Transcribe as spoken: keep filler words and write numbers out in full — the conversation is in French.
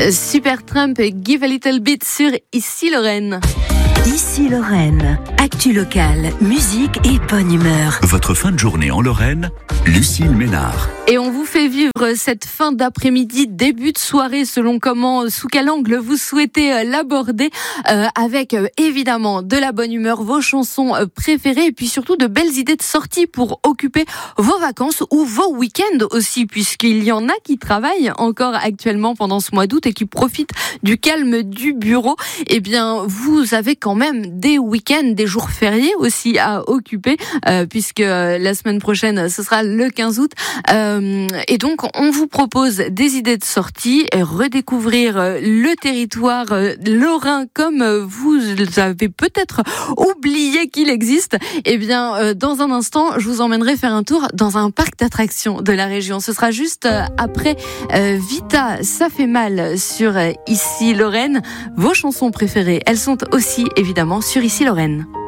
Supertramp et Give a Little Bit sur Ici Lorraine. Ici Lorraine, actu locale, musique et bonne humeur. Votre fin de journée en Lorraine, Lucille Ménard. Et on vous fait vivre cette fin d'après-midi, début de soirée, selon comment, sous quel angle vous souhaitez l'aborder, euh, avec euh, évidemment de la bonne humeur, vos chansons euh, préférées, et puis surtout de belles idées de sortie pour occuper vos vacances ou vos week-ends aussi, puisqu'il y en a qui travaillent encore actuellement pendant ce mois d'août et qui profitent du calme du bureau. Eh bien, vous avez quand même des week-ends, des jours fériés aussi à occuper, euh, puisque euh, la semaine prochaine, ce sera le quinze août. Euh, et donc, on vous propose des idées de sortie et redécouvrir euh, le territoire euh, lorrain comme euh, vous avez peut-être oublié qu'il existe. Eh bien, euh, dans un instant, je vous emmènerai faire un tour dans un parc d'attractions de la région. Ce sera juste euh, après euh, Vita, ça fait mal sur euh, Ici Lorraine. Vos chansons préférées, elles sont aussi évidemment sur Ici Lorraine.